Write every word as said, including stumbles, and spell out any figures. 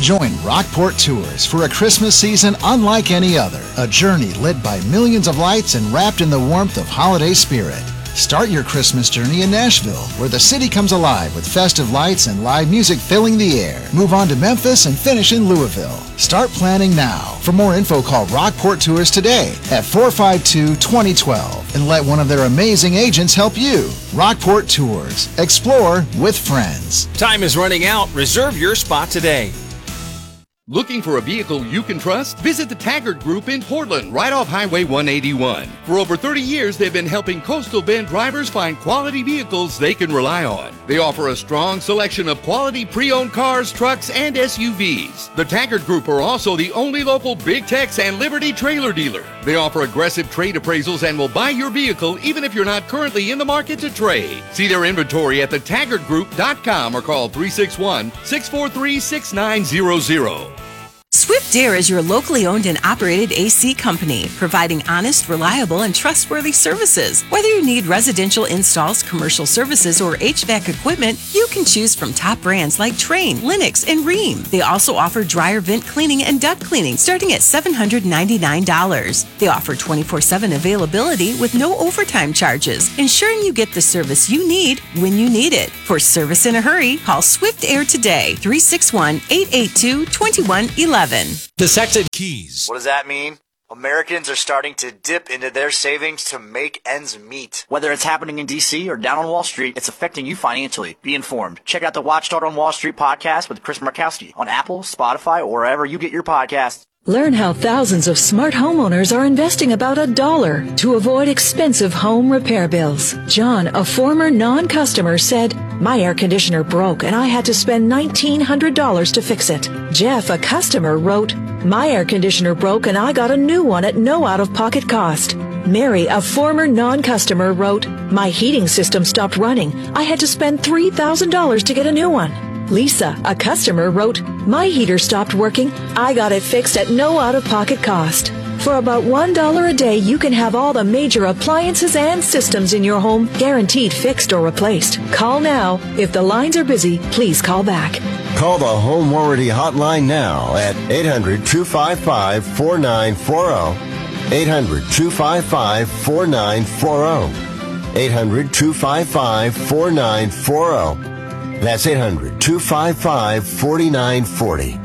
Join Rockport Tours for a Christmas season unlike any other. A journey lit by millions of lights and wrapped in the warmth of holiday spirit. Start your Christmas journey in Nashville, where the city comes alive with festive lights and live music filling the air. Move on to Memphis and finish in Louisville. Start planning now. For more info, call Rockport Tours today at four five two, two zero one two and let one of their amazing agents help you. Rockport Tours. Explore with friends. Time is running out. Reserve your spot today. Looking for a vehicle you can trust? Visit the Taggart Group in Portland, right off Highway one eighty-one. For over thirty years, they've been helping Coastal Bend drivers find quality vehicles they can rely on. They offer a strong selection of quality pre-owned cars, trucks, and S U Vs. The Taggart Group are also the only local Big Tex and Liberty trailer dealer. They offer aggressive trade appraisals and will buy your vehicle even if you're not currently in the market to trade. See their inventory at the taggart group dot com or call three six one, six four three, six nine zero zero. Swift Air is your locally owned and operated A C company, providing honest, reliable, and trustworthy services. Whether you need residential installs, commercial services, or H V A C equipment, you can choose from top brands like Trane, Lennox, and Rheem. They also offer dryer vent cleaning and duct cleaning starting at seven hundred ninety-nine dollars. They offer twenty-four seven availability with no overtime charges, ensuring you get the service you need when you need it. For service in a hurry, call Swift Air today, three six one, eight eight two, two one one one. The Sector Keys. What does that mean? Americans are starting to dip into their savings to make ends meet. Whether it's happening in D C or down on Wall Street, it's affecting you financially. Be informed. Check out the Watchdog on Wall Street podcast with Chris Markowski on Apple, Spotify, or wherever you get your podcasts. Learn how thousands of smart homeowners are investing about a dollar to avoid expensive home repair bills. John, a former non-customer, said, "My air conditioner broke and I had to spend nineteen hundred dollars to fix it." Jeff, a customer, wrote, "My air conditioner broke and I got a new one at no out-of-pocket cost." Mary, a former non-customer, wrote, "My heating system stopped running. I had to spend three thousand dollars to get a new one." Lisa, a customer, wrote, "My heater stopped working. I got it fixed at no out-of-pocket cost." For about one dollar a day, you can have all the major appliances and systems in your home guaranteed fixed or replaced. Call now. If the lines are busy, please call back. Call the Home Warranty Hotline now at eight hundred, two five five, four nine four zero. eight hundred, two five five, four nine four zero. eight hundred, two five five, four nine four zero. That's eight hundred, two five five, four nine four zero.